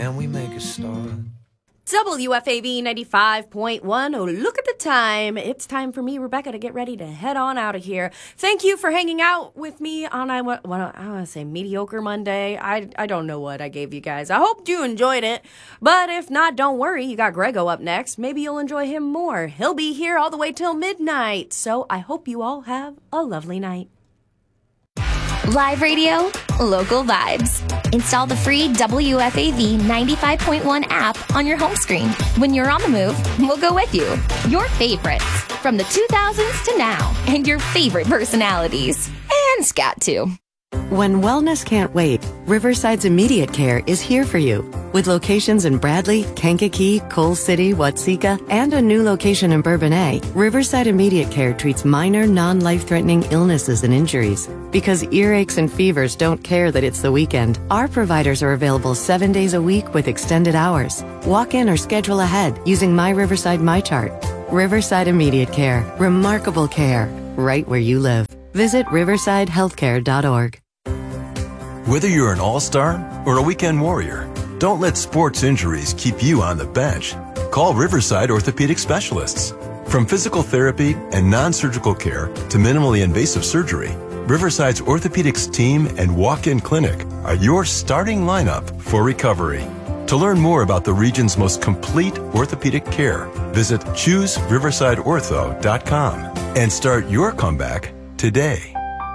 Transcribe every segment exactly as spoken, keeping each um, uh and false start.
and we make a start. W F A V ninety-five point one. Oh, look at the time. It's time for me, Rebecca, to get ready to head on out of here. Thank you for hanging out with me on, I want, well, I want to say Mediocre Monday. I, I don't know what I gave you guys. I hope you enjoyed it. But if not, don't worry. You got Grego up next. Maybe you'll enjoy him more. He'll be here all the way till midnight. So I hope you all have a lovely night. Live radio, local vibes. Install the free W F A V ninety-five point one app on your home screen. When you're on the move, we'll go with you. Your favorites from the two thousands to now, and your favorite personalities. And scat too. When wellness can't wait, Riverside's Immediate Care is here for you. With locations in Bradley, Kankakee, Coal City, Watseka, and a new location in Bourbonnais, Riverside Immediate Care treats minor, non-life-threatening illnesses and injuries. Because earaches and fevers don't care that it's the weekend, our providers are available seven days a week with extended hours. Walk in or schedule ahead using My Riverside MyChart. Riverside Immediate Care. Remarkable care. Right where you live. Visit riverside healthcare dot org. Whether you're an all-star or a weekend warrior, don't let sports injuries keep you on the bench. Call Riverside Orthopedic Specialists. From physical therapy and non-surgical care to minimally invasive surgery, Riverside's orthopedics team and walk-in clinic are your starting lineup for recovery. To learn more about the region's most complete orthopedic care, visit choose riverside ortho dot com and start your comeback today.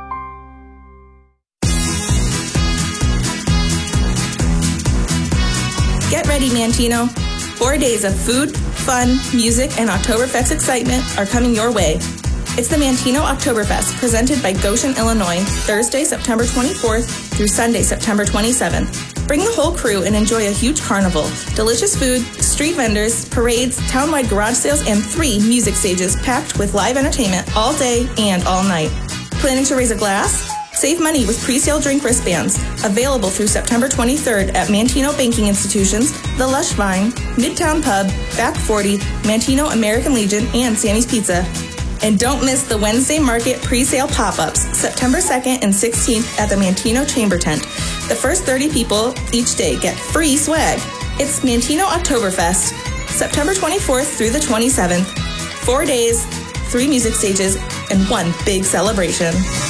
Get ready, Mantino. Four days of food, fun, music, and Oktoberfest excitement are coming your way. It's the Mantino Oktoberfest, presented by Goshen, Illinois, Thursday, September twenty-fourth through Sunday, September twenty-seventh. Bring the whole crew and enjoy a huge carnival, delicious food, street vendors, parades, townwide garage sales, and three music stages packed with live entertainment all day and all night. Planning to raise a glass? Save money with pre-sale drink wristbands, available through September twenty-third at Mantino Banking Institutions, The Lush Vine, Midtown Pub, Back forty, Mantino American Legion, and Sammy's Pizza. And don't miss the Wednesday Market pre-sale pop-ups, September second and sixteenth at the Mantino Chamber Tent. The first thirty people each day get free swag. It's Mantino Oktoberfest, September twenty-fourth through the twenty-seventh. Four days, three music stages, and one big celebration.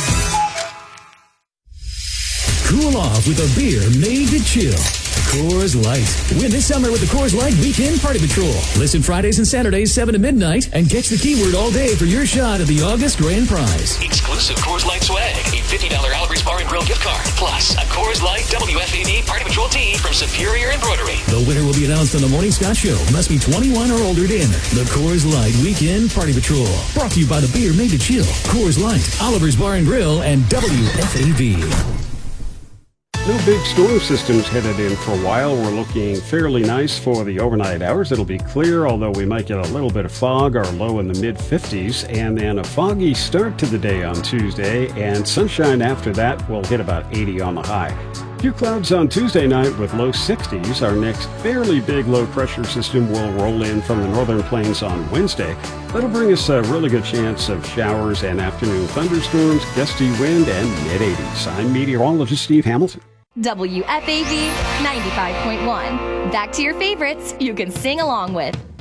Cool off with a beer made to chill. Coors Light. Win this summer with the Coors Light Weekend Party Patrol. Listen Fridays and Saturdays, seven to midnight, and catch the keyword all day for your shot at the August grand prize. Exclusive Coors Light swag. A fifty dollars Oliver's Bar and Grill gift card. Plus, a Coors Light W F A V Party Patrol tee from Superior Embroidery. The winner will be announced on the Morning Scott Show. Must be twenty-one or older to enter. The Coors Light Weekend Party Patrol. Brought to you by the beer made to chill. Coors Light, Oliver's Bar and Grill, and W F A V. No big storm systems headed in for a while. We're looking fairly nice for the overnight hours. It'll be clear, although we might get a little bit of fog, our low in the mid-fifties, and then a foggy start to the day on Tuesday, and sunshine after that will hit about eighty on the high. A few clouds on Tuesday night with low sixties. Our next fairly big low-pressure system will roll in from the northern plains on Wednesday. That'll bring us a really good chance of showers and afternoon thunderstorms, gusty wind, and mid-eighties. I'm meteorologist Steve Hamilton. W F A V ninety-five point one. Back to your favorites you can sing along with.